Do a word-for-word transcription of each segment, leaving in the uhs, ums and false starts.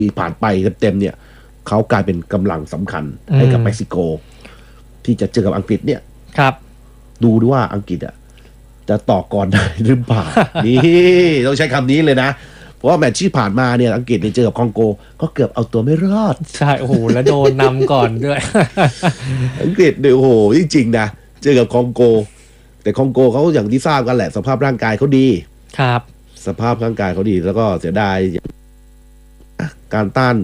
ปีผ่านไปเต็มๆเนี่ยเขากลายเป็นกำลังสำคัญให้กับเม็กซิโกที่จะเจอกับอังกฤษเนี่ยครับดูด้วยว่าอังกฤษอ่ะจะต่อกรได้หรือเปล่า นี่ต้องใช้คำนี้เลยนะเพราะว่าแมตช์ที่ผ่านมาเนี่ยอังกฤษเนี่ยเจอกับคองโกก็เกือบเอาตัวไม่รอดใช่โอ้โหแล้วโดนนำก่อนด้วยอังกฤษเนี่ยโอ้โหจริงๆนะเจอกับคองโกแต่คองโกเขาอย่างที่ทราบกันแหละสภาพร่างกายเขาดีครับสภาพร่างกายเขาดีแล้วก็เสียดายการต้าน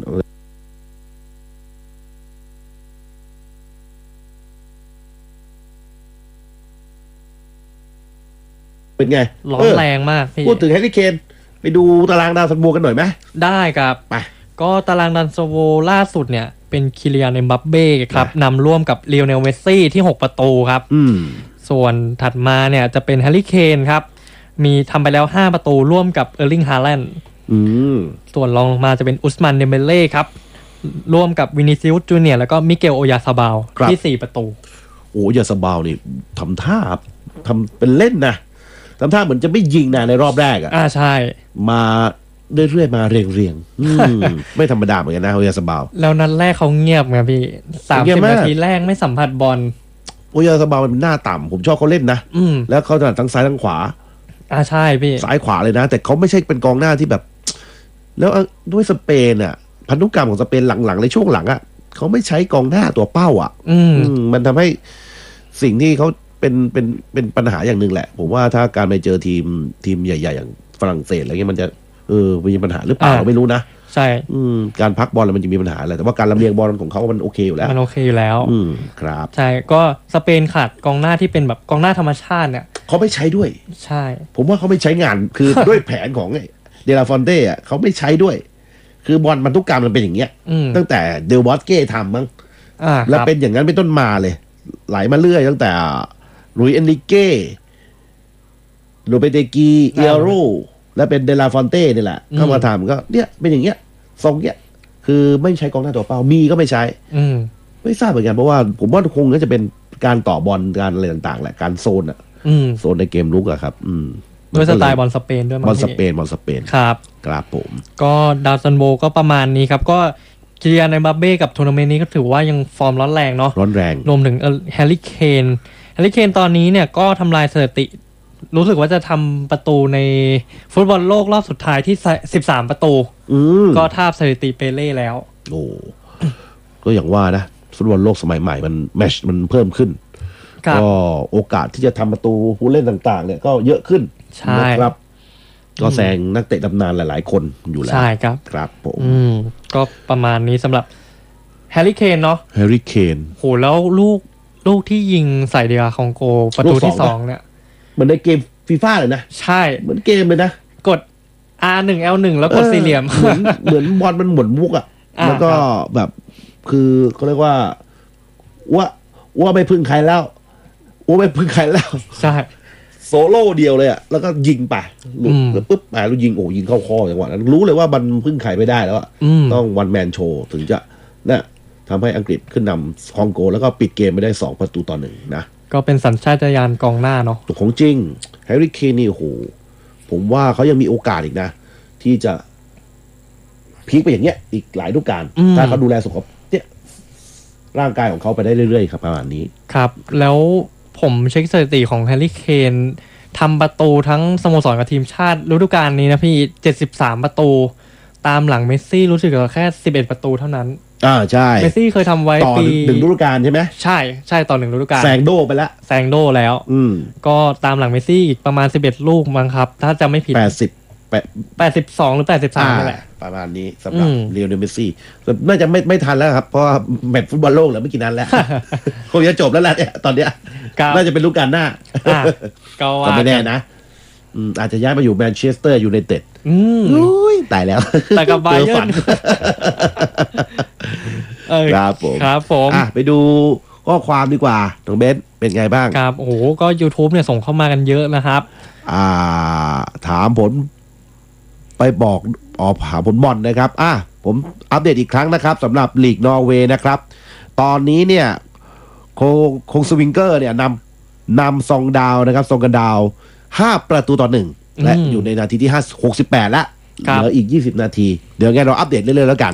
เป็นไงร้อนแรงมากพี่พูดถึงแฮร์รี่เคนไปดูตารางดาวซันโวกันหน่อยไหมได้ครับไปก็ตารางดาวซันโวล่าสุดเนี่ยเป็นคิเลียน เอ็มบัปเป้ครับนำร่วมกับลีโอเนล เมสซี่ที่หกประตูครับส่วนถัดมาเนี่ยจะเป็นแฮร์รี่เคนครับมีทำไปแล้วห้าประตูร่วมกับเออร์ลิงฮาแลนด์ส่วนรองลงมาจะเป็นอุสมันเดมเบเล่ครับร่วมกับวินิซิอุสจูเนียร์แล้วก็มิเกลโอยาซาบาลที่สี่ประตูโอ้ยาซาบาลนี่ทำท่าทำเป็นเล่นนะทำท่าเหมือนจะไม่ยิงนะในรอบแรกอ่ะอ่าใช่มาเรื่อยๆมาเรียงๆไม่ธรรมดาเหมือนกันนะโอยาซาบาลแล้วนัดแรกเขาเงียบไงพี่สามสิบนาทีแรกไม่สัมผัสบอลโอยาซาบาลมันหน้าต่ำผมชอบเขาเล่นนะแล้วเขาถนัดทั้งซ้ายทั้งขวาอ่าใช่พี่ซ้ายขวาเลยนะแต่เขาไม่ใช่เป็นกองหน้าที่แบบแล้วด้วยสเปนอ่ะพันธุกรรมของสเปนหลังๆในช่วงหลังอ่ะเขาไม่ใช้กองหน้าตัวเป้าอ่ะมันทำให้สิ่งที่เขาเป็นเป็นเป็นปัญหาอย่างหนึ่งแหละผมว่าถ้าการไปเจอทีมทีมใหญ่ๆอย่างฝรั่งเศสอะไรเงี้ยมันจะเออมีปัญหาหรือเปล่าเราไม่รู้นะใช่การพักบอลมันจะมีปัญหาแหละแต่ว่าการลำเลียงบอลของเขามันโอเคอยู่แล้วมันโอเคอยู่แล้วอืมครับใช่ก็สเปนขาดกองหน้าที่เป็นแบบกองหน้าธรรมชาติเนี่ยเขาไม่ใช้ด้วยใช่ผมว่าเขาไม่ใช้งานคือด้วยแผนของเดลาฟอนเต้อะเขาไม่ใช้ด้วยคือบอลมันทุกการมันเป็นอย่างเงี้ยตั้งแต่เดลบอสเก้ทำมั้งแล้วเป็นอย่างนั้นเป็นต้นมาเลยไหลมาเรื่อยตั้งแต่ลุยเอนริเก้โรเบเตกีเอโรและเป็นเดลาฟอนเต้นี่แหละเข้ามาทำก็เนี่ยเป็นอย่างเงี้ยทรงเงี้ยคือไม่ใช้กองหน้าตัวเป้ามีก็ไม่ใช้ไม่ทราบเหมือนกันเพราะว่าผมว่าคงก็จะเป็นการต่อบอลการอะไรต่างๆแหละการโซนอะโซนในเกมลุกอะครับด้วยสไตล์บอลสเปนด้วยบอลสเปนบอลสเปนครับครับผมก็ดาวซันโบก็ประมาณนี้ครับก็คิเลียน เอ็มบัปเป้กับทัวร์นาเมนต์นี้ก็ถือว่ายังฟอร์มร้อนแรงเนาะร้อนแรงรวมถึงแฮร์รี่เคนแฮร์รี่เคนตอนนี้เนี่ยก็ทำลายสถิติรู้สึกว่าจะทำประตูในฟุตบอลโลกรอบสุดท้ายที่สิบสามประตูก็ทาบสถิติเปเล่แล้วโอ้ก็อย่างว่านะฟุตบอลโลกสมัยใหม่มันแมชมันเพิ่มขึ้นก็โอกาสที่จะทำประตูผู้เล่นต่างๆเนี่ยก็เยอะขึ้นนะครับก็แซงนักเตะตำนานหลายๆคนอยู่แล้วใช่ครับครับผมก็ประมาณนี้สำหรับแฮร์รี่เคนเนาะแฮร์รี่เคนโหแล้วลูกลูกที่ยิงใส่เดียคองโกประตูที่สองเนี่ยเหมือนในเกมฟีฟ่าเลยนะใช่เหมือนเกมเลยนะกด อาร์ หนึ่ง แอล หนึ่ง แล้วกดสี่เหลี่ยมเหมือนเหมือนบอลมันหมุนมุกอ่ะแล้วก็แบบคือเขาเรียกว่าว่าว่าไม่พึ่งใครแล้วว่าไม่พึ่งใครแล้วใช่โซโล่เดียวเลยอ่ะแล้วก็ยิงไปหลุดแล้วปุ๊บไปแล้วยิงโอ้ยิงเข้าคออย่างว่านั้นรู้เลยว่ามันพึ่งใครไม่ได้แล้วอ่ะต้องวันแมนโชว์ถึงจะเนี่ยทำให้อังกฤษขึ้นนำคองโกแล้วก็ปิดเกมไปได้สองประตูต่อหนึ่งนะก็เป็นสัญชาตญาณกองหน้าเนาะของจริงแฮร์รี่เคนนี่โอ้โหผมว่าเขายังมีโอกาสอีกนะที่จะพีคไปอย่างเงี้ยอีกหลายฤดูกาลถ้าเขาดูแลสุขภาพเนี่ยร่างกายของเขาไปได้เรื่อยๆครับประมาณนี้ครับแล้วผมเช็คสถิติของแฮร์รี่เคนทำประตูทั้งสโมสรกับทีมชาติฤดูกาลนี้นะพี่เจ็ดสิบสามประตูตามหลังเมสซี่รู้สึกว่าแค่สิบเอ็ดประตูเท่านั้นอ่าใช่เมสซี่เคยทำไว้ปีหนึ่งฤดูกาลใช่ไหมใช่ใช่ต่อหนึ่งฤดูกาลแซงโดไปแล้วแซงโดแล้วอืมก็ตามหลังเมสซี่อีกประมาณสิบเอ็ดลูกมั้งครับถ้าจะไม่ผิดแปดสิบแปดสิบสองหรือแปดสิบสามนั่นแหละประมาณนี้สำหรับเลีโอเนล เมสซี่น่าจะไม่ไม่ทันแล้วครับเพราะแมตช์ฟุตบอลโลกเหลือไม่กี่นัดแล้วคงจะจบแล้วแหละเนี่ยตอนเนี้ยน่าจะเป็นฤดูกาลหน้าก็ไม่แน่นะอาจจะย้ายมาอยู่แมนเชสเตอร์ยูไนเต็ดอุ้ยตายแล้วแต่กับบาเยิร์นครับผมครับผมไปดูข้อความดีกว่าน้องเบนเป็นไงบ้างครับโอ้โหก็ YouTube เนี่ยส่งเข้ามากันเยอะนะครับอ่าถามผลไปบอกออกหาผลบอลนะครับอ่ะผมอัปเดตอีกครั้งนะครับสำหรับลีกนอร์เวย์นะครับตอนนี้เนี่ยโคคงสวิงเกอร์เนี่ยนำนำซองดาวนะครับซองกันดาวห้าประตูต่อหนึ่งและอยู่ในนาทีที่ห้าหกสิบแปดแล้วเหลืออีกยี่สิบนาทีเดี๋ยวไงเราอัปเดตเรื่อยๆแล้วกัน